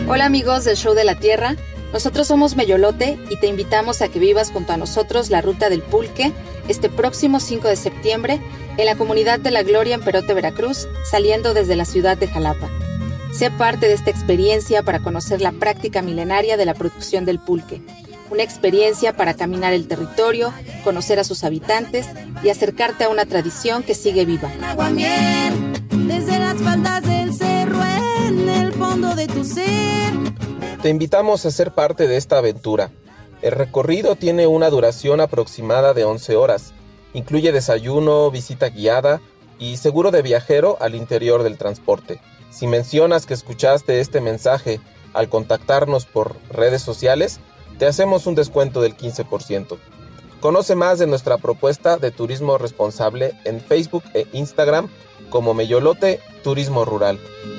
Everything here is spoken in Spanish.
Hola amigos del Show de la Tierra, nosotros somos Meyolote y te invitamos a que vivas junto a nosotros la Ruta del Pulque este próximo 5 de septiembre en la Comunidad de la Gloria en Perote, Veracruz, saliendo desde la ciudad de Jalapa. Sé parte de esta experiencia para conocer la práctica milenaria de la producción del pulque. Una experiencia para caminar el territorio, conocer a sus habitantes y acercarte a una tradición que sigue viva. Desde las faldas del cerro, en el fondo de tu ser. Te invitamos a ser parte de esta aventura. El recorrido tiene una duración aproximada de 11 horas. Incluye desayuno, visita guiada y seguro de viajero al interior del transporte. Si mencionas que escuchaste este mensaje al contactarnos por redes sociales, te hacemos un descuento del 15%. Conoce más de nuestra propuesta de turismo responsable en Facebook e Instagram como Meyolote Turismo Rural.